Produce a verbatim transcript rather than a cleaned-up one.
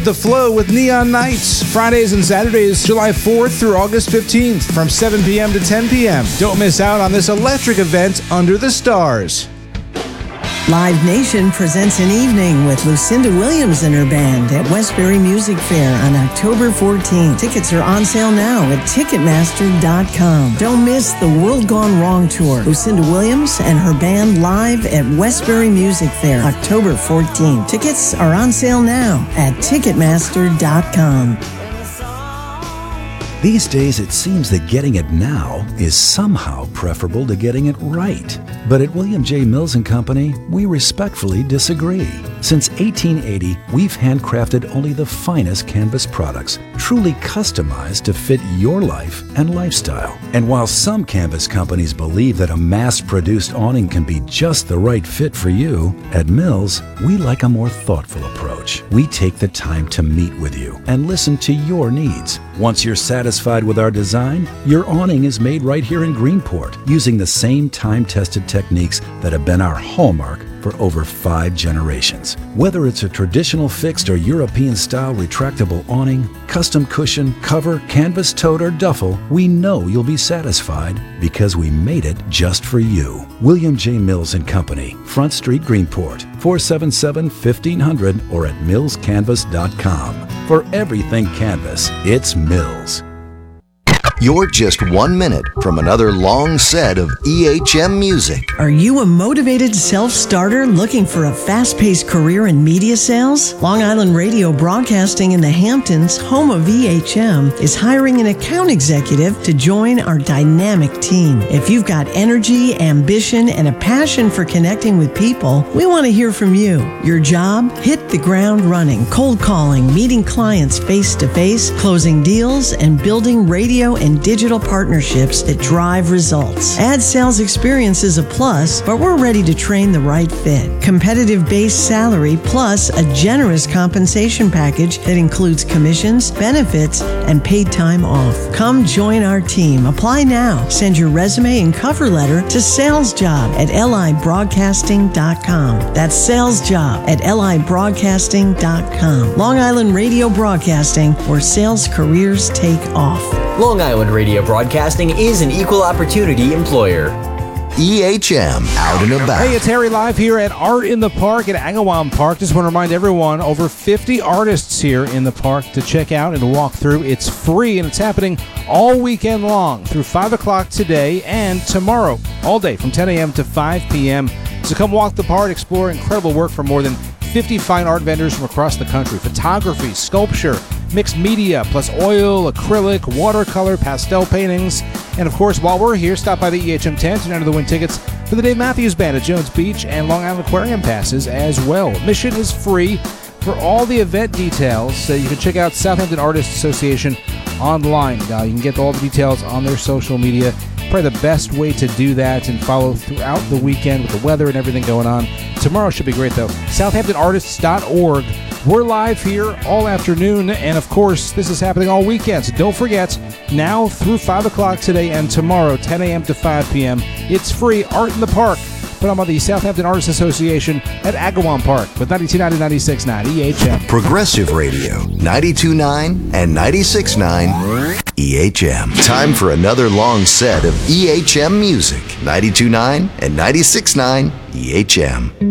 The Flow with Neon Nights, Fridays and Saturdays, July fourth through August fifteenth, from seven p.m. to ten p.m. Don't miss out on this electric event under the stars. Live Nation presents an evening with Lucinda Williams and her band at Westbury Music Fair on October fourteenth. Tickets are on sale now at Ticketmaster dot com. Don't miss the World Gone Wrong tour. Lucinda Williams and her band live at Westbury Music Fair, October fourteenth. Tickets are on sale now at Ticketmaster dot com. These days, it seems that getting it now is somehow preferable to getting it right. But at William J. Mills and Company, we respectfully disagree. Since eighteen eighty, we've handcrafted only the finest canvas products, truly customized to fit your life and lifestyle. And while some canvas companies believe that a mass-produced awning can be just the right fit for you, at Mills, we like a more thoughtful approach. We take the time to meet with you and listen to your needs. Once you're satisfied with our design, your awning is made right here in Greenport using the same time-tested techniques that have been our hallmark for over five generations. Whether it's a traditional fixed or European-style retractable awning, custom cushion, cover, canvas tote, or duffel, we know you'll be satisfied because we made it just for you. William J. Mills and Company, Front Street, Greenport, four seven seven, fifteen hundred or at mills canvas dot com. For everything canvas, it's Mills. You're just one minute from another long set of E H M music. Are you a motivated self-starter looking for a fast-paced career in media sales? Long Island Radio Broadcasting in the Hamptons, home of E H M, is hiring an account executive to join our dynamic team. If you've got energy, ambition, and a passion for connecting with people, we want to hear from you. Your job? Hit the ground running, cold calling, meeting clients face-to-face, closing deals, and building radio and digital partnerships that drive results. Ad sales experience is a plus, but we're ready to train the right fit. Competitive base salary plus a generous compensation package that includes commissions, benefits, and paid time off. Come join our team. Apply now. Send your resume and cover letter to salesjob at L I broadcasting dot com. That's salesjob at L I broadcasting dot com. Long Island Radio Broadcasting, where sales careers take off. Long Island Radio Broadcasting is an equal opportunity employer. E H M, out and about. Hey, it's Harry live here at Art in the Park at Agawam Park. Just want to remind everyone, over fifty artists here in the park to check out and walk through. It's free, and it's happening all weekend long through five o'clock today and tomorrow, all day from ten a.m. to five p.m. So come walk the park, explore incredible work from more than fifty fine art vendors from across the country. Photography, sculpture, mixed media, plus oil, acrylic, watercolor, pastel paintings. And of course, while we're here, stop by the E H M tent and enter the win tickets for the Dave Matthews Band at Jones Beach and Long Island Aquarium passes as well. Admission is free. For all the event details, so you can check out Southampton Artists Association online. Uh, you can get all the details on their social media. Probably the best way to do that and follow throughout the weekend with the weather and everything going on. Tomorrow should be great, though. Southampton Artists dot org. We're live here all afternoon, and of course, this is happening all weekend. So don't forget, now through five o'clock today and tomorrow, ten a.m. to five p.m., it's free Art in the Park. Put on by the Southampton Artists Association at Agawam Park with ninety-two point nine and ninety-six point nine E H M. Progressive Radio, ninety-two point nine and ninety-six point nine E H M. Time for another long set of E H M music, ninety-two point nine and ninety-six point nine E H M.